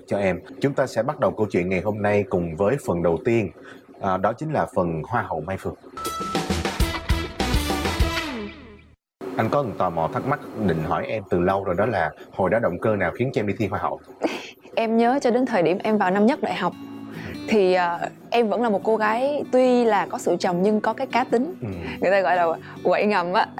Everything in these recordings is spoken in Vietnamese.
lực cho em. Chúng ta sẽ bắt đầu câu chuyện ngày hôm nay cùng với phần đầu tiên, đó chính là phần Hoa hậu Mai Phương. Anh có một tò mò thắc mắc định hỏi em từ lâu rồi, đó là hồi đó động cơ nào khiến cho em đi thi Hoa hậu? Em nhớ cho đến thời điểm em vào năm nhất đại học thì em vẫn là một cô gái tuy là có sự trầm nhưng có cái cá tính, người ta gọi là quậy ngầm á.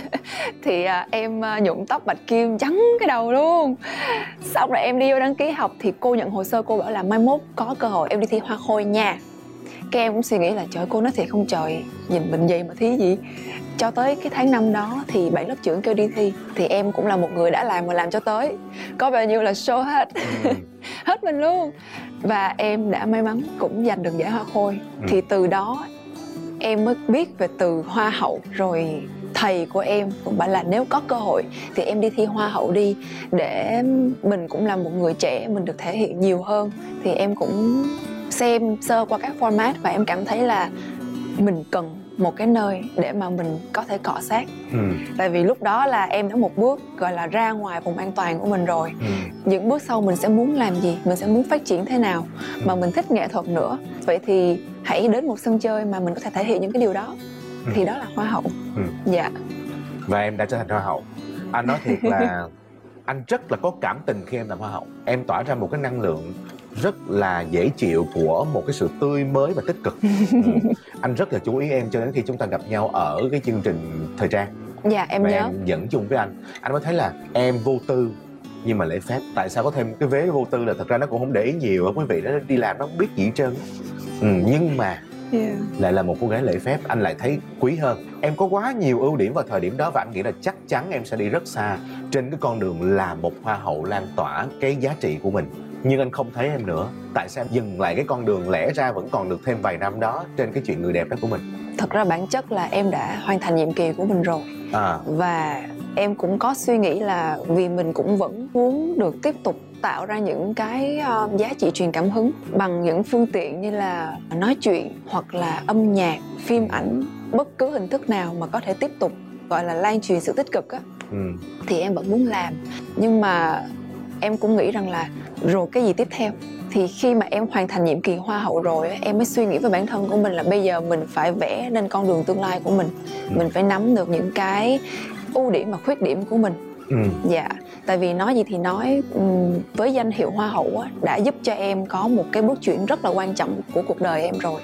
Thì em nhuộm tóc bạch kim trắng cái đầu luôn. Xong rồi em đi vô đăng ký học thì cô nhận hồ sơ, cô bảo là mai mốt có cơ hội em đi thi Hoa khôi nha. Cái em cũng suy nghĩ là trời, cô nói thiệt không trời, nhìn mình vậy mà thi gì. Cho tới cái tháng 5 đó thì 7 lớp trưởng kêu đi thi, thì em cũng là một người đã làm và làm cho tới, có bao nhiêu là show hết. Hết mình luôn. Và em đã may mắn cũng giành được giải Hoa khôi. Thì từ đó em mới biết về từ Hoa hậu. Rồi thầy của em cũng bảo là nếu có cơ hội thì em đi thi Hoa hậu đi, để mình cũng là một người trẻ, mình được thể hiện nhiều hơn. Thì em cũng xem sơ qua các format và em cảm thấy là mình cần một cái nơi để mà mình có thể cọ sát. Tại vì lúc đó là em đã một bước gọi là ra ngoài vùng an toàn của mình rồi. Những bước sau mình sẽ muốn làm gì, mình sẽ muốn phát triển thế nào, mà mình thích nghệ thuật nữa. Vậy thì hãy đến một sân chơi mà mình có thể thể hiện những cái điều đó. Thì đó là Hoa hậu. Dạ. Và em đã trở thành Hoa hậu. Anh nói thiệt là anh rất là có cảm tình khi em làm Hoa hậu. Em tỏa ra một cái năng lượng rất là dễ chịu của một cái sự tươi mới và tích cực. Anh rất là chú ý em cho đến khi chúng ta gặp nhau ở cái chương trình thời trang. Dạ em và nhớ. em dẫn chung với anh mới thấy là em vô tư nhưng mà lễ phép. Tại sao có thêm cái vế vô tư là thật ra nó cũng không để ý nhiều, quý vị, nó đi làm nó không biết gì hết trơn. Nhưng mà lại là một cô gái lễ phép, anh lại thấy quý hơn. Em có quá nhiều ưu điểm vào thời điểm đó và anh nghĩ là chắc chắn em sẽ đi rất xa trên cái con đường là một Hoa hậu lan tỏa cái giá trị của mình. Nhưng anh không thấy em nữa. Tại sao em dừng lại cái con đường lẽ ra vẫn còn được thêm vài năm đó trên cái chuyện người đẹp đó của mình? Thật ra bản chất là em đã hoàn thành nhiệm kỳ của mình rồi. Và em cũng có suy nghĩ là vì mình cũng vẫn muốn được tiếp tục tạo ra những cái giá trị truyền cảm hứng bằng những phương tiện như là nói chuyện hoặc là âm nhạc, phim ảnh, bất cứ hình thức nào mà có thể tiếp tục gọi là lan truyền sự tích cực á. Thì em vẫn muốn làm. Nhưng mà em cũng nghĩ rằng là rồi cái gì tiếp theo. Thì khi mà em hoàn thành nhiệm kỳ Hoa hậu rồi, em mới suy nghĩ với bản thân của mình là bây giờ mình phải vẽ nên con đường tương lai của mình. Mình phải nắm được những cái ưu điểm và khuyết điểm của mình. Dạ. Tại vì nói gì thì nói, với danh hiệu Hoa hậu á, đã giúp cho em có một cái bước chuyển rất là quan trọng của cuộc đời em rồi.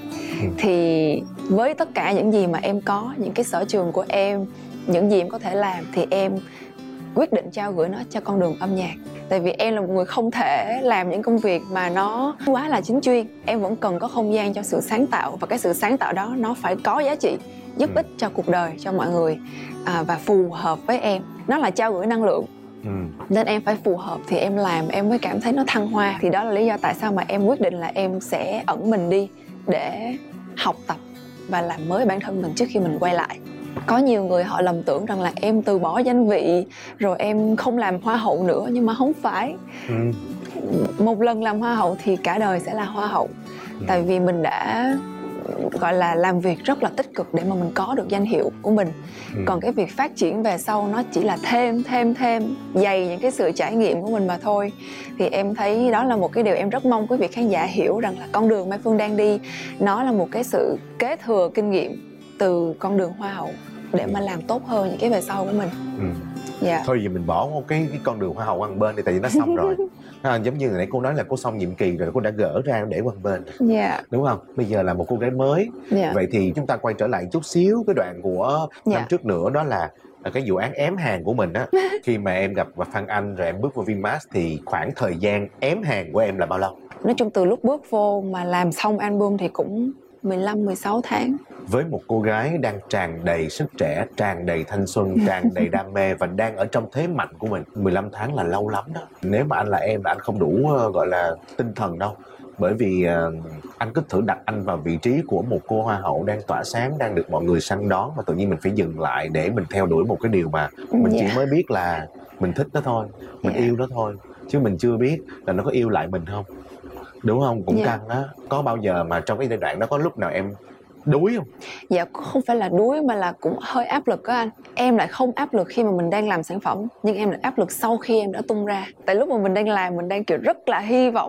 Thì với tất cả những gì mà em có, những cái sở trường của em, những gì em có thể làm, thì em quyết định trao gửi nó cho con đường âm nhạc. Tại vì em là một người không thể làm những công việc mà nó quá là chính chuyên. Em vẫn cần có không gian cho sự sáng tạo. Và cái sự sáng tạo đó nó phải có giá trị, giúp ích cho cuộc đời, cho mọi người, và phù hợp với em. Nó là trao gửi năng lượng. Nên em phải phù hợp thì em làm, em mới cảm thấy nó thăng hoa. Thì đó là lý do tại sao mà em quyết định là em sẽ ẩn mình đi để học tập và làm mới bản thân mình trước khi mình quay lại. Có nhiều người họ lầm tưởng rằng là em từ bỏ danh vị rồi em không làm Hoa hậu nữa, nhưng mà không phải. Một lần làm Hoa hậu thì cả đời sẽ là Hoa hậu. Tại vì mình đã gọi là làm việc rất là tích cực để mà mình có được danh hiệu của mình. Còn cái việc phát triển về sau nó chỉ là thêm dày những cái sự trải nghiệm của mình mà thôi. Thì em thấy đó là một cái điều em rất mong quý vị khán giả hiểu, rằng là con đường Mai Phương đang đi nó là một cái sự kế thừa kinh nghiệm từ con đường Hoa hậu để mà làm tốt hơn những cái về sau của mình. Dạ. Thôi giờ mình bỏ một cái con đường Hoa hậu qua một bên đi, tại vì nó xong rồi. Giống như hồi nãy cô nói là cô xong nhiệm kỳ rồi, cô đã gỡ ra để qua một bên. Đúng không? Bây giờ là một cô gái mới. Vậy thì chúng ta quay trở lại chút xíu cái đoạn của năm trước nữa, đó là cái vụ án ém hàng của mình á. Khi mà em gặp Phan Anh rồi em bước vào Vinmart thì khoảng thời gian ém hàng của em là bao lâu? Nói chung từ lúc bước vô mà làm xong album thì cũng 15-16 tháng. Với một cô gái đang tràn đầy sức trẻ, tràn đầy thanh xuân, tràn đầy đam mê và đang ở trong thế mạnh của mình, 15 tháng là lâu lắm đó. Nếu mà anh là em là anh không đủ gọi là tinh thần đâu. Bởi vì anh cứ thử đặt anh vào vị trí của một cô Hoa hậu đang tỏa sáng, đang được mọi người săn đón, và tự nhiên mình phải dừng lại để mình theo đuổi một cái điều mà mình chỉ mới biết là mình thích nó thôi, mình yêu nó thôi, chứ mình chưa biết là nó có yêu lại mình không. Đúng không? Cũng căng đó. Có bao giờ mà trong cái giai đoạn đó có lúc nào em đuối không? Dạ không phải là đuối mà là cũng hơi áp lực đó anh. Em lại không áp lực khi mà mình đang làm sản phẩm, nhưng em lại áp lực sau khi em đã tung ra. Tại lúc mà mình đang làm, mình đang kiểu rất là hy vọng